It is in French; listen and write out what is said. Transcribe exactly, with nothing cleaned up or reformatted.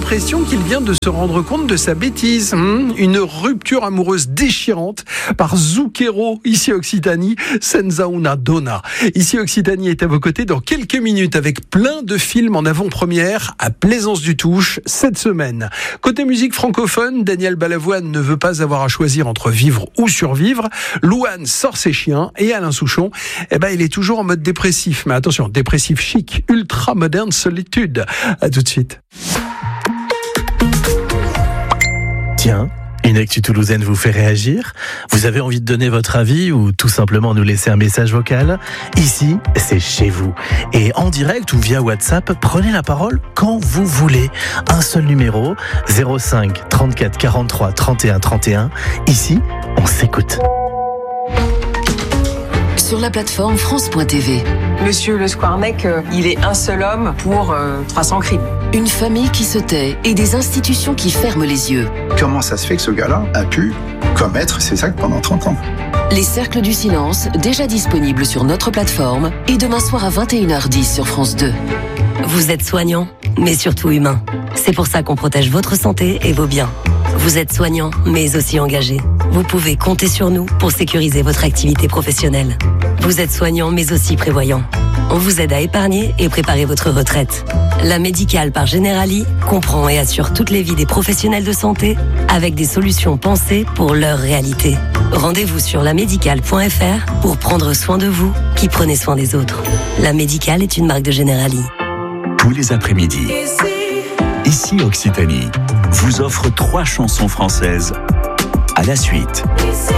l'impression qu'il vient de se rendre compte de sa bêtise. Hum, une rupture amoureuse déchirante par Zucchero, ici Occitanie, senza una donna. Ici Occitanie est à vos côtés dans quelques minutes avec plein de films en avant-première à Plaisance-du-Touche cette semaine. Côté musique francophone, Daniel Balavoine ne veut pas avoir à choisir entre vivre ou survivre. Louane sort ses chiens et Alain Souchon, eh ben, il est toujours en mode dépressif. Mais attention, dépressif chic, ultra moderne solitude. À tout de suite. Tiens, une actu toulousaine vous fait réagir? Vous avez envie de donner votre avis ou tout simplement nous laisser un message vocal? Ici, c'est chez vous. Et en direct ou via WhatsApp, prenez la parole quand vous voulez. Un seul numéro, zéro cinq trente-quatre quarante-trois trente et un trente et un. Ici, on s'écoute. Sur la plateforme France point T V. Monsieur Le Squarnec, euh, il est un seul homme pour euh, trois cents crimes. Une famille qui se tait et des institutions qui ferment les yeux. Comment ça se fait que ce gars-là a pu commettre ces actes pendant trente ans? Les Cercles du Silence, déjà disponibles sur notre plateforme, et demain soir à vingt et une heures dix sur France deux. Vous êtes soignant, mais surtout humain. C'est pour ça qu'on protège votre santé et vos biens. Vous êtes soignant, mais aussi engagé. Vous pouvez compter sur nous pour sécuriser votre activité professionnelle. Vous êtes soignant, mais aussi prévoyant. On vous aide à épargner et préparer votre retraite. La Médicale par Generali comprend et assure toutes les vies des professionnels de santé avec des solutions pensées pour leur réalité. Rendez-vous sur la médicale point f r pour prendre soin de vous qui prenez soin des autres. La Médicale est une marque de Generali. Tous les après-midi, ici Occitanie vous offre trois chansons françaises à la suite.